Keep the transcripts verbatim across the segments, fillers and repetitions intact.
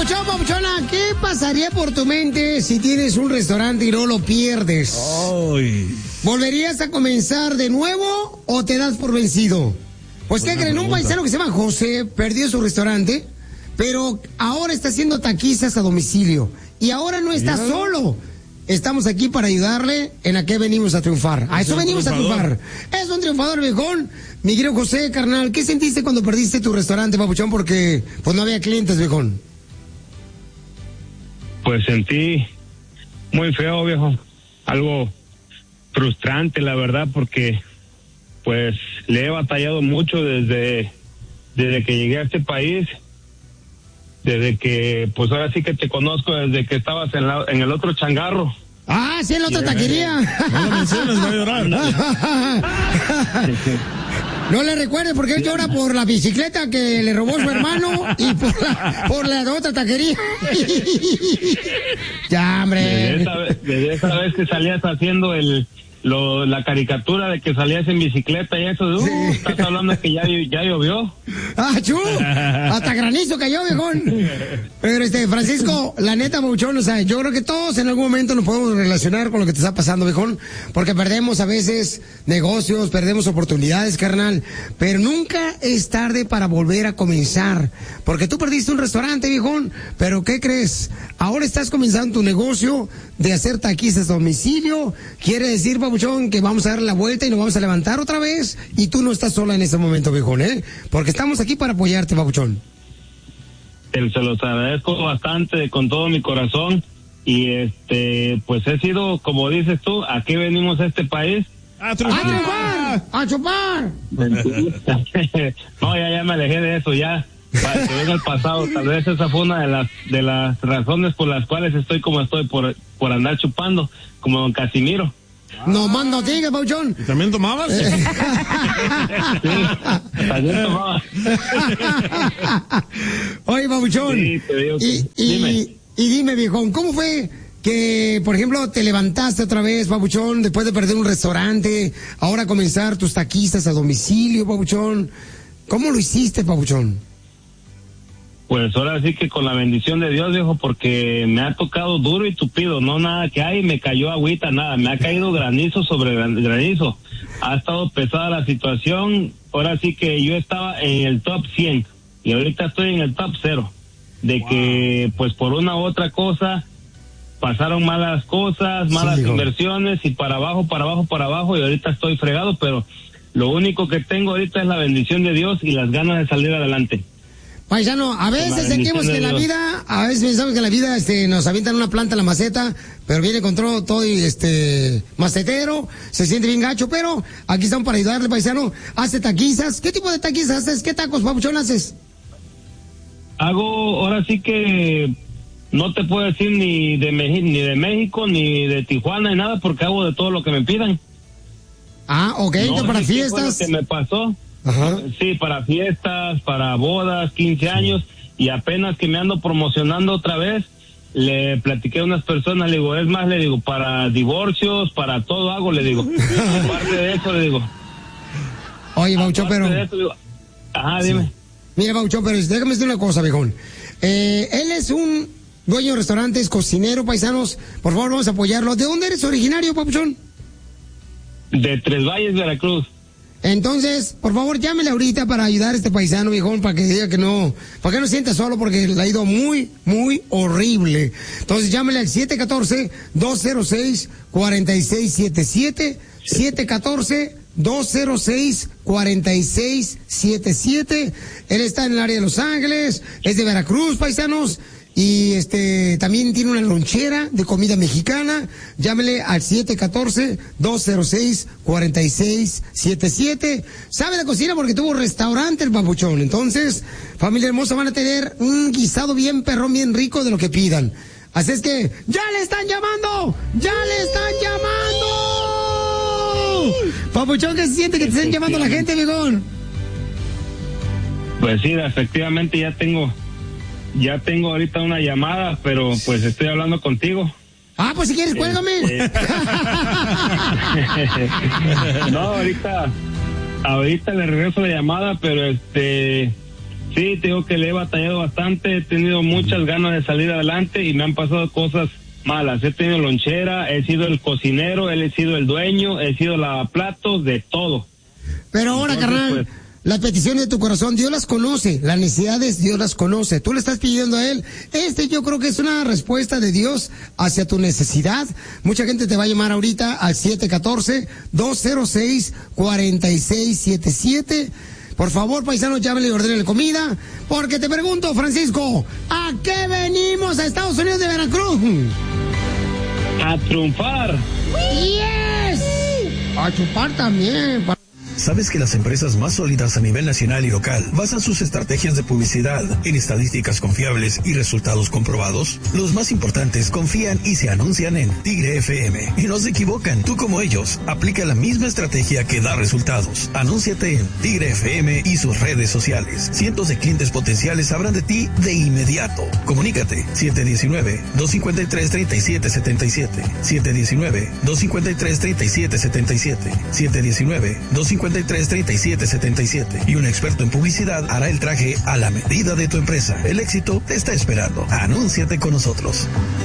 Papuchón, Papuchona, ¿qué pasaría por tu mente si tienes un restaurante y no lo pierdes? Ay. ¿Volverías a comenzar de nuevo o te das por vencido? Pues que creen, un paisano que se llama José perdió su restaurante, pero ahora está haciendo taquizas a domicilio. Y ahora no está solo. Estamos aquí para ayudarle en a qué venimos a triunfar. A eso venimos a triunfar. Es un triunfador, viejón. Mi querido José, carnal, ¿qué sentiste cuando perdiste tu restaurante, Papuchón? Porque pues no había clientes, viejón. Pues sentí muy feo, viejo. Algo frustrante, la verdad, porque pues le he batallado mucho desde, desde que llegué a este país. Desde que, pues ahora sí que te conozco, desde que estabas en, la, en el otro changarro. Ah, sí, en la otra Yeah. taquería. No lo menciones, va a llorar. No le recuerde porque él llora por la bicicleta que le robó su hermano y por la, por la otra taquería. Ya, hombre. Desde esa, vez, desde esa vez que salías haciendo el lo, la caricatura de que salías en bicicleta y eso, uh, Sí. estás hablando de que ya, ya llovió. Ah, chu, hasta granizo cayó, viejón. Pero este, Francisco, la neta, Papuchón, o sea, yo creo que todos en algún momento nos podemos relacionar con lo que te está pasando, viejón, porque perdemos a veces negocios, perdemos oportunidades, carnal, pero nunca es tarde para volver a comenzar, porque tú perdiste un restaurante, viejón, pero ¿qué crees? Ahora estás comenzando tu negocio de hacer taquizas a domicilio, quiere decir, Papuchón, que vamos a dar la vuelta y nos vamos a levantar otra vez, y tú no estás sola en este momento, viejón, ¿eh? Porque estamos aquí para apoyarte, Papuchón. Se los agradezco bastante con todo mi corazón y este, pues he sido, como dices tú, ¿a qué venimos a este país? ¡A ¡A triunfar! chupar! ¡A chupar! No, ya, ya me alejé de eso, ya. Para que venga el pasado, tal vez esa fue una de las de las razones por las cuales estoy como estoy, por por andar chupando, como don Casimiro. No más no digas, Papuchón. ¿Y también tomabas? Sí, también tomaba. Oye, Papuchón. Sí, te digo que- y, y, dime. y dime, viejón, ¿cómo fue que, por ejemplo, te levantaste otra vez, Papuchón, después de perder un restaurante, ahora comenzar tus taquistas a domicilio, Papuchón? ¿Cómo lo hiciste, Papuchón? Pues ahora sí que con la bendición de Dios, viejo, porque me ha tocado duro y tupido, no nada que hay, me cayó agüita, nada, me ha caído granizo sobre gran- granizo. Ha estado pesada la situación, ahora sí que yo estaba en el top cien y ahorita estoy en el top cero. De que, pues por una u otra cosa, pasaron malas cosas, malas Sí, hijo. inversiones y para abajo, para abajo, para abajo y ahorita estoy fregado, pero lo único que tengo ahorita es la bendición de Dios y las ganas de salir adelante. Paisano, a veces la sentimos bendición que de la Dios. vida, a veces pensamos que la vida este, nos avientan una planta en la maceta, pero viene con todo, todo y este macetero, se siente bien gacho, pero aquí estamos para ayudarle, paisano. Hace taquizas. ¿Qué tipo de taquizas haces? ¿Qué tacos, Papuchón, haces? Hago, ahora sí que no te puedo decir ni de Meji- ni de México, ni de Tijuana, ni nada, porque hago de todo lo que me pidan. Ah, ok, No entonces para sé qué fue lo fiestas. que me pasó. Ajá. Sí, para fiestas, para bodas, quince años, y apenas que me ando promocionando otra vez, le platiqué a unas personas, le digo, es más, le digo, para divorcios, para todo hago, le digo. Aparte de eso, le digo. Oye, Papuchón, aparte pero... de eso, digo, ajá, dime. Mira, Papuchón, pero déjame decir una cosa, viejón. Eh, él es un dueño de restaurantes, cocinero, paisanos. Por favor, vamos a apoyarlo. ¿De dónde eres originario, Papuchón? De Tres Valles, Veracruz. Entonces, por favor, llámele ahorita para ayudar a este paisano, viejón, para que diga que no, para que no se sienta solo, porque le ha ido muy, muy horrible. Entonces, llámele al siete uno cuatro, dos cero seis, cuatro seis siete siete, siete uno cuatro, dos cero seis, cuatro seis siete siete. Él está en el área de Los Ángeles, es de Veracruz, paisanos. Y este también tiene una lonchera de comida mexicana. Llámele al siete uno cuatro, dos cero seis, cuatro seis siete siete. Sabe de cocina porque tuvo restaurante el Papuchón. Entonces, familia hermosa, van a tener un guisado bien perrón, bien rico de lo que pidan. Así es que, ¡ya le están llamando! ¡Ya le están llamando! Papuchón, ¿qué se siente que te estén llamando la gente, viejón? Pues sí, efectivamente ya tengo, ya tengo ahorita una llamada, pero pues estoy hablando contigo. Ah, pues si quieres, cuélgame. Eh, no, ahorita, ahorita le regreso la llamada, pero este, Sí, te digo que le he batallado bastante, he tenido muchas ganas de salir adelante y me han pasado cosas malas. He tenido lonchera, he sido el cocinero, he sido el dueño, he sido lavaplatos, de todo. Pero ahora, Entonces, carnal, pues, las peticiones de tu corazón, Dios las conoce, las necesidades, Dios las conoce. Tú le estás pidiendo a Él. Este yo creo que es una respuesta de Dios hacia tu necesidad. Mucha gente te va a llamar ahorita al siete uno cuatro, dos cero seis, cuatro seis siete siete. Por favor, paisanos, llámenle y ordenen comida. Porque te pregunto, Francisco, ¿a qué venimos a Estados Unidos de Veracruz? A triunfar. ¡Yes! A chupar también. ¿Sabes que las empresas más sólidas a nivel nacional y local basan sus estrategias de publicidad en estadísticas confiables y resultados comprobados? Los más importantes confían y se anuncian en Tigre F M. Y no se equivocan, tú como ellos, aplica la misma estrategia que da resultados. Anúnciate en Tigre F M y sus redes sociales. Cientos de clientes potenciales sabrán de ti de inmediato. Comunícate siete uno nueve, dos cinco tres, tres siete siete siete, siete uno nueve, dos cinco tres, tres siete siete siete, siete uno nueve, dos cinco tres, tres siete siete siete y un experto en publicidad hará el traje a la medida de tu empresa. El éxito te está esperando. Anúnciate con nosotros.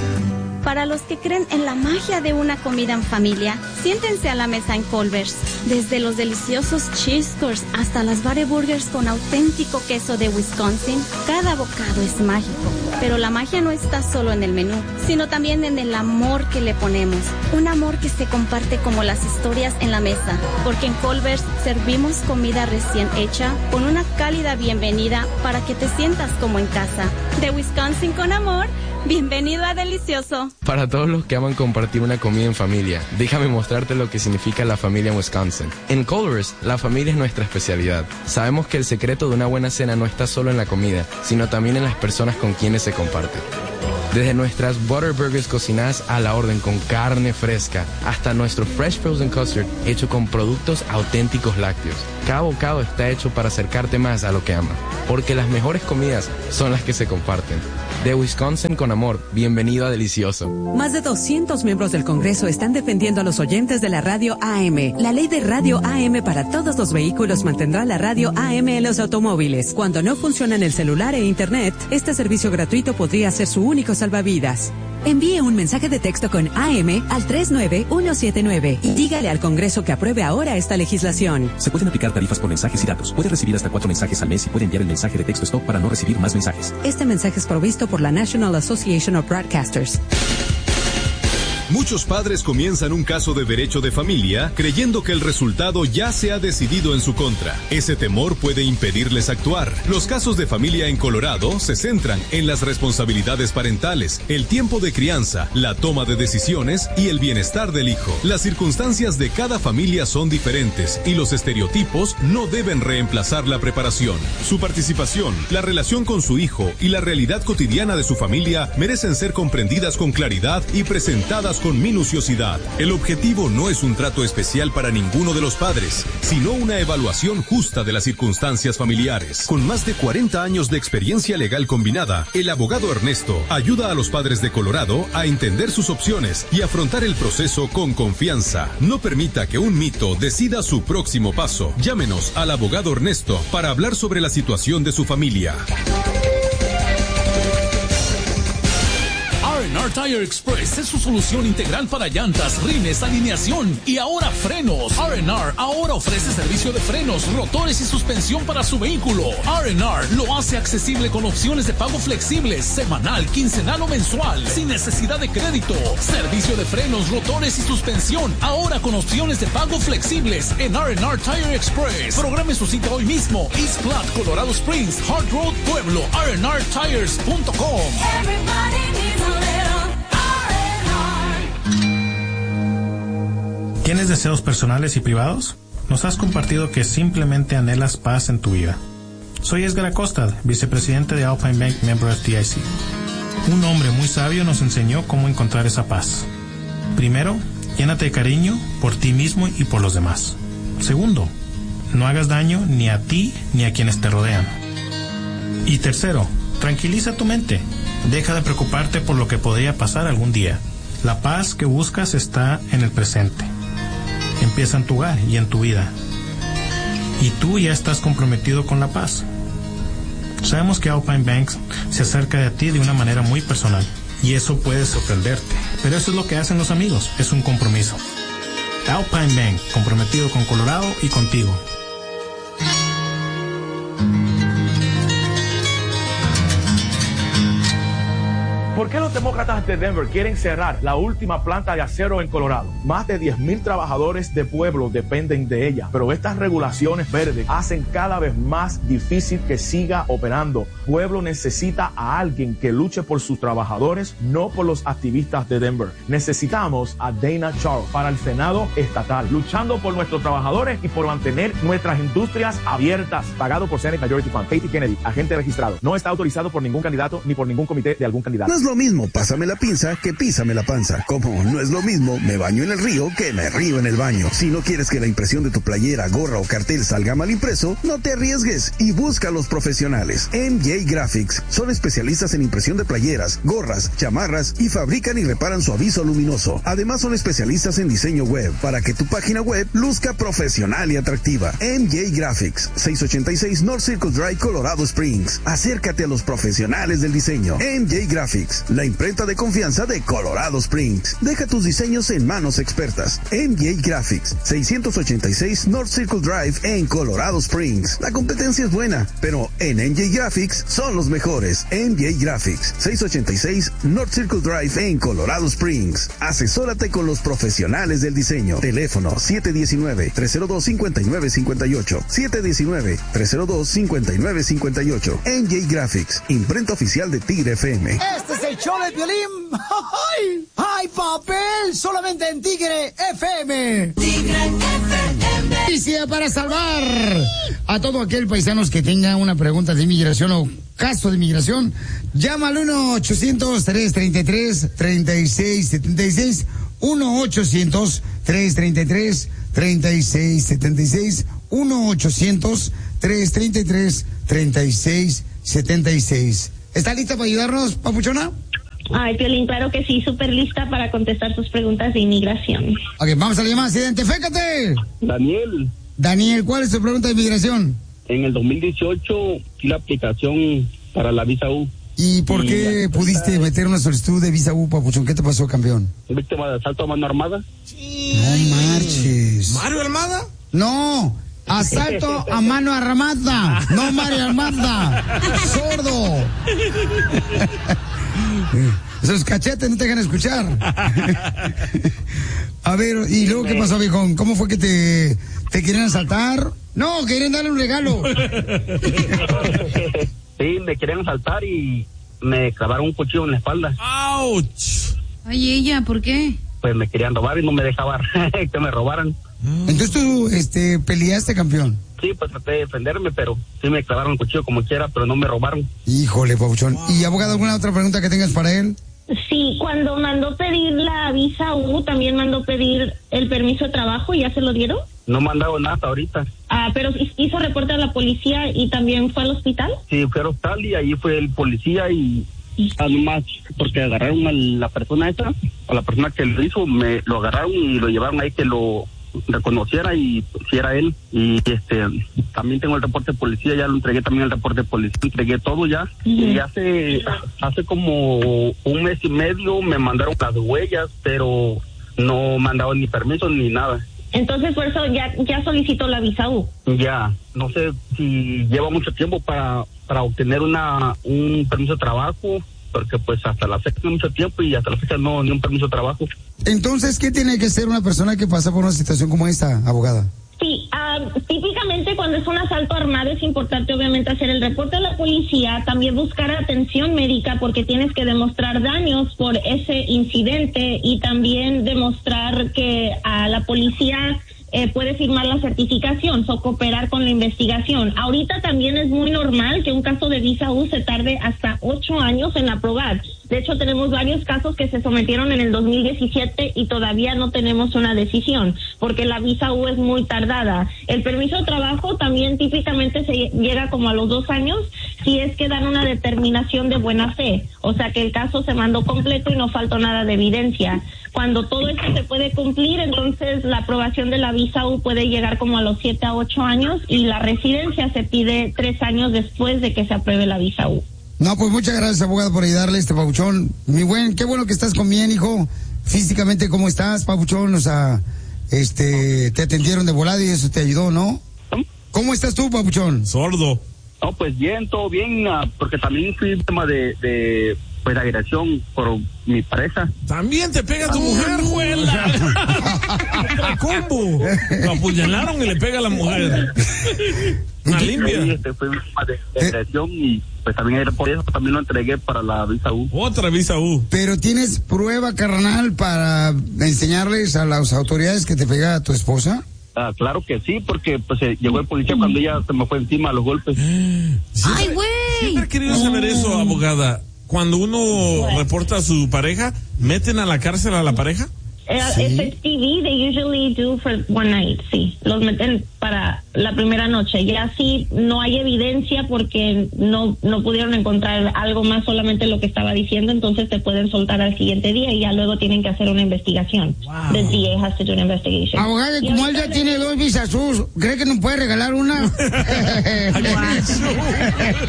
Para los que creen en la magia de una comida en familia, siéntense a la mesa en Culver's. Desde los deliciosos cheese curds hasta las Bare Burgers con auténtico queso de Wisconsin, cada bocado es mágico. Pero la magia no está solo en el menú, sino también en el amor que le ponemos. Un amor que se comparte como las historias en la mesa. Porque en Culver's servimos comida recién hecha con una cálida bienvenida para que te sientas como en casa. De Wisconsin con amor, bienvenido a Delicioso. Para todos los que aman compartir una comida en familia, déjame mostrarte lo que significa la familia en Wisconsin. En Culver's, la familia es nuestra especialidad. Sabemos que el secreto de una buena cena no está solo en la comida, sino también en las personas con quienes se comparte. Desde nuestras Butter Burgers cocinadas a la orden con carne fresca, hasta nuestro Fresh Frozen Custard hecho con productos auténticos lácteos. Cada bocado está hecho para acercarte más a lo que amas, porque las mejores comidas son las que se comparten. De Wisconsin con amor, bienvenido a Delicioso. Más de doscientos miembros del Congreso están defendiendo a los oyentes de la radio A M. La ley de radio A M para todos los vehículos mantendrá la radio A M en los automóviles. Cuando no funcionan el celular e internet, este servicio gratuito podría ser su único salvavidas. Envíe un mensaje de texto con A M al tres nueve uno siete nueve y dígale al Congreso que apruebe ahora esta legislación. Se pueden aplicar tarifas por mensajes y datos. Puede recibir hasta cuatro mensajes al mes y puede enviar el mensaje de texto stop para no recibir más mensajes. Este mensaje es provisto por la National Association of Broadcasters. Muchos padres comienzan un caso de derecho de familia creyendo que el resultado ya se ha decidido en su contra. Ese temor puede impedirles actuar. Los casos de familia en Colorado se centran en las responsabilidades parentales, el tiempo de crianza, la toma de decisiones y el bienestar del hijo. Las circunstancias de cada familia son diferentes y los estereotipos no deben reemplazar la preparación. Su participación, la relación con su hijo y la realidad cotidiana de su familia merecen ser comprendidas con claridad y presentadas con minuciosidad. El objetivo no es un trato especial para ninguno de los padres, sino una evaluación justa de las circunstancias familiares. Con más de cuarenta años de experiencia legal combinada, el abogado Ernesto ayuda a los padres de Colorado a entender sus opciones y afrontar el proceso con confianza. No permita que un mito decida su próximo paso. Llámenos al abogado Ernesto para hablar sobre la situación de su familia. R and R Tire Express es su solución integral para llantas, rines, alineación y ahora frenos. R and R ahora ofrece servicio de frenos, rotores y suspensión para su vehículo. R and R lo hace accesible con opciones de pago flexibles, semanal, quincenal o mensual, sin necesidad de crédito. Servicio de frenos, rotores y suspensión, ahora con opciones de pago flexibles en R and R Tire Express. Programe su cita hoy mismo. East Platte, Colorado Springs, Hard Road, Pueblo, R and R tires punto com. ¿Tienes deseos personales y privados? Nos has compartido que simplemente anhelas paz en tu vida. Soy Edgar Acosta, vicepresidente de Alpine Bank, miembro F D I C. Un hombre muy sabio nos enseñó cómo encontrar esa paz. Primero, llénate de cariño por ti mismo y por los demás. Segundo, no hagas daño ni a ti ni a quienes te rodean. Y tercero, tranquiliza tu mente. Deja de preocuparte por lo que podría pasar algún día. La paz que buscas está en el presente. Empieza en tu hogar y en tu vida. Y tú ya estás comprometido con la paz. Sabemos que Alpine Bank se acerca de ti de una manera muy personal y eso puede sorprenderte, pero eso es lo que hacen los amigos, es un compromiso. Alpine Bank, comprometido con Colorado y contigo. ¿Por qué los demócratas de Denver quieren cerrar la última planta de acero en Colorado? Más de diez mil trabajadores de Pueblo dependen de ella, pero estas regulaciones verdes hacen cada vez más difícil que siga operando. Pueblo necesita a alguien que luche por sus trabajadores, no por los activistas de Denver. Necesitamos a Dana Charles para el Senado estatal, luchando por nuestros trabajadores y por mantener nuestras industrias abiertas. Pagado por Senate Majority Fund. Katie Kennedy, agente registrado. No está autorizado por ningún candidato ni por ningún comité de algún candidato. No es lo mismo pásame la pinza que písame la panza. Como no es lo mismo me baño en el río que me río en el baño. Si no quieres que la impresión de tu playera, gorra o cartel salga mal impreso, no te arriesgues y busca a los profesionales. M J Graphics son especialistas en impresión de playeras, gorras, chamarras y fabrican y reparan su aviso luminoso. Además son especialistas en diseño web para que tu página web luzca profesional y atractiva. M J Graphics, seiscientos ochenta y seis North Circle Drive, Colorado Springs. Acércate a los profesionales del diseño. M J Graphics, la imprenta de confianza de Colorado Springs. Deja tus diseños en manos expertas. M J Graphics, seiscientos ochenta y seis North Circle Drive en Colorado Springs. La competencia es buena, pero en M J Graphics son los mejores. M J Graphics, seiscientos ochenta y seis North Circle Drive en Colorado Springs. Asesórate con los profesionales del diseño. Teléfono siete uno nueve, tres cero dos, cinco nueve cinco ocho. siete uno nueve, tres cero dos, cinco nueve cinco ocho. M J Graphics, imprenta oficial de Tigre F M. Este es el show de Piolín. ¡Ay! ¡Ay, papel! Solamente en Tigre F M. Tigre F M. Noticia para salvar a todo aquel paisanos que tenga una pregunta de inmigración o caso de inmigración. Llama al uno ochocientos, tres treinta y tres, treinta y seis setenta y seis. uno ochocientos, tres treinta y tres, treinta y seis setenta y seis. uno ochocientos, tres treinta y tres, treinta y seis setenta y seis. ¿Está lista para ayudarnos, papuchona? Ay, Piolín, claro que sí, súper lista para contestar tus preguntas de inmigración. Ok, vamos a la llamada, identifícate. Daniel. Daniel, ¿cuál es tu pregunta de inmigración? En el dos mil dieciocho, la aplicación para la visa U. ¿Y por y qué pudiste está... meter una solicitud de visa U, papuchón? ¿Qué te pasó, campeón? ¿Víctima de asalto a mano armada? Sí. No marches. ¿Mario Armada? No. Asalto a mano armada, no Mario Armada. Sordo. Esos cachetes no te dejan escuchar. A ver, ¿y luego qué pasó, viejón? ¿Cómo fue que te, te querían asaltar? No, querían darle un regalo. Sí, me querían asaltar y me clavaron un cuchillo en la espalda. ¡Auch! Ay, ella, ¿por qué? Pues me querían robar y no me dejaban que me robaran. Entonces tú, este, peleaste, campeón. Sí, pues traté de defenderme, pero sí me clavaron el cuchillo como quiera, pero no me robaron. Híjole, papuchón. Wow. ¿Y, abogado, alguna otra pregunta que tengas para él? Sí, cuando mandó pedir la visa U, también mandó pedir el permiso de trabajo, ¿ya se lo dieron? No me han dado nada hasta ahorita. Ah, pero hizo reporte a la policía y también fue al hospital. Sí, fue al hospital y ahí fue el policía y... Además, porque agarraron a la persona esa, a la persona que lo hizo, me lo agarraron y lo llevaron ahí que lo reconociera y si era él. Y este también tengo el reporte de policía, ya lo entregué también el reporte de policía, entregué todo ya. Uh-huh. Y hace hace como un mes y medio me mandaron las huellas, pero no me han dado ni permiso ni nada. Entonces, por eso ya ya solicitó la visa U. Ya, no sé si lleva mucho tiempo para para obtener una un permiso de trabajo, porque pues hasta la fecha no mucho tiempo y hasta la fecha no ni un permiso de trabajo. Entonces, ¿qué tiene que ser una persona que pasa por una situación como esta, abogada? Sí, uh, típicamente cuando es un asalto armado es importante obviamente hacer el reporte a la policía, también buscar atención médica porque tienes que demostrar daños por ese incidente y también demostrar que a la policía eh, puede firmar la certificación o cooperar con la investigación. Ahorita también es muy normal que un caso de visa U se tarde hasta ocho años en aprobar. De hecho, tenemos varios casos que se sometieron en el dos mil diecisiete y todavía no tenemos una decisión, porque la visa U es muy tardada. El permiso de trabajo también típicamente se llega como a los dos años. si es que dan una determinación de buena fe, o sea que el caso se mandó completo y no faltó nada de evidencia. Cuando todo esto se puede cumplir, entonces la aprobación de la visa U puede llegar como a los siete a ocho años y la residencia se pide tres años después de que se apruebe la visa U. No, pues muchas gracias, abogado, por ayudarle a este papuchón. Mi buen, qué bueno que estás con bien, hijo. Físicamente, ¿cómo estás, papuchón? O sea, este, te atendieron de volada y eso te ayudó, ¿no? ¿Cómo estás tú, papuchón? Sordo. No, pues bien, todo bien, uh, porque también fui víctima de, de pues, agresión por mi pareja. También te pega tu mujer, juela. ¿Cómo? Lo apuñalaron y le pega a la mujer. Una limpia. Sí, este, fui víctima de, de agresión y pues también era por eso también lo entregué para la visa U. Otra visa U. Pero tienes prueba, carnal, para enseñarles a las autoridades que te pega a tu esposa. Ah, claro que sí, porque pues eh, llegó el policía cuando ella se me fue encima a los golpes. ¡Ay, güey! Siempre he querido saber eso, abogada. Cuando uno reporta a su pareja, ¿meten a la cárcel a la pareja? Eh, ¿Sí? F T V, they usually do for one night, sí. Los meten para la primera noche. Ya sí, no hay evidencia porque no no pudieron encontrar algo más, solamente lo que estaba diciendo, entonces te pueden soltar al siguiente día y ya luego tienen que hacer una investigación. Wow. The D A has to do an investigation. Abogada, como él ya tiene dos visas, ¿cree que nos puede regalar una?